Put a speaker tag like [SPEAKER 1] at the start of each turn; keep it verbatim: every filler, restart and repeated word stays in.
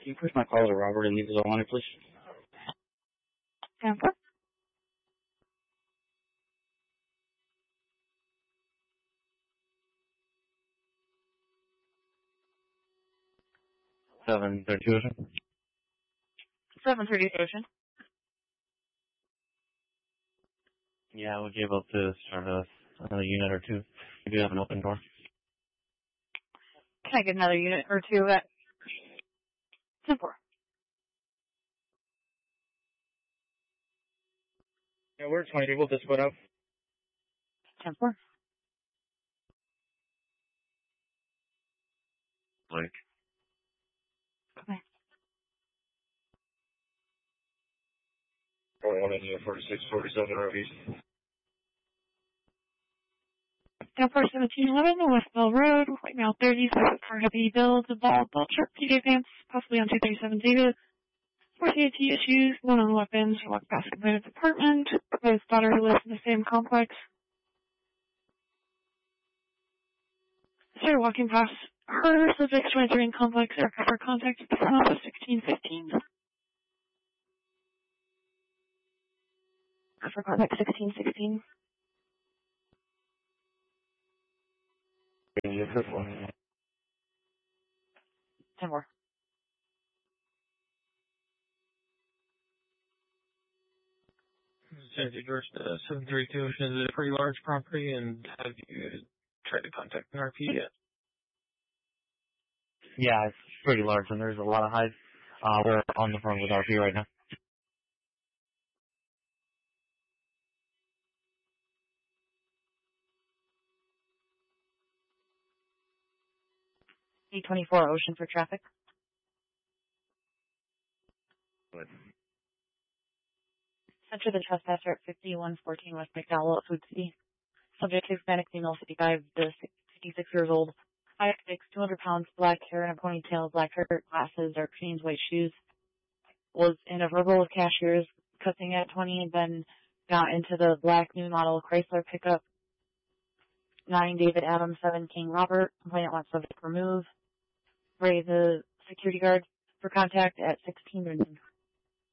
[SPEAKER 1] Can you push my call to Robert and leave it on it, please?
[SPEAKER 2] Sample.
[SPEAKER 1] seven thirty-two Ocean.
[SPEAKER 2] seven thirty Ocean.
[SPEAKER 1] Yeah, we'll be able to start a, another unit or two. We do have an open door.
[SPEAKER 2] Can I get another unit or two at ten four?
[SPEAKER 1] Yeah, we're twenty people to split up.
[SPEAKER 2] ten four.
[SPEAKER 1] Like.
[SPEAKER 2] Okay.
[SPEAKER 1] forty-one India, forty-six, forty-seven R Vs.
[SPEAKER 2] ten four seventeen eleven, West Bell Road, White Mile thirty, for heavy build, the ball, ball trip, P J Vance, possibly on two thirty-seven Data. forty-eight T issues, one on weapons, walk past component department, proposed daughter who lives in the same complex. Started walking past her, subjects to entering complex, or cover contact at the front office, sixteen fifteen. For contact sixteen sixteen. ten more.
[SPEAKER 3] Sandy George, uh, seven thirty-two Ocean is a pretty large property, and have you tried to contact an R P yet?
[SPEAKER 1] Yeah, it's pretty large, and there's a lot of highs. Uh, we're on the phone with R P right now.
[SPEAKER 2] D twenty-four Ocean for traffic.
[SPEAKER 1] Good.
[SPEAKER 2] Enter the trespasser at fifty-one fourteen West McDowell at Food City. Subject Hispanic female, fifty-five to fifty-six years old. five six, two hundred pounds, black hair and a ponytail, black hair, glasses, dark jeans, white shoes. Was in a verbal with cashiers, cussing at twenty, and then got into the black new model Chrysler pickup. nine David Adams, seven King Robert. Complainant wants subject remove. Raise the security guard for contact at sixteen